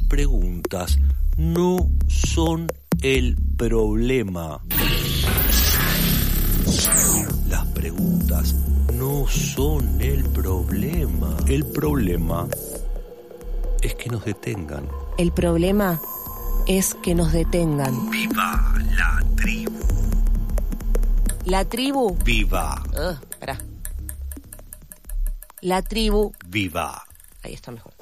preguntas no son el problema. Las preguntas no son el problema. El problema es que nos detengan. El problema es que nos detengan. ¡Viva la tribu! La tribu. ¡Viva! Pará. La tribu. ¡Viva! Ahí está mejor.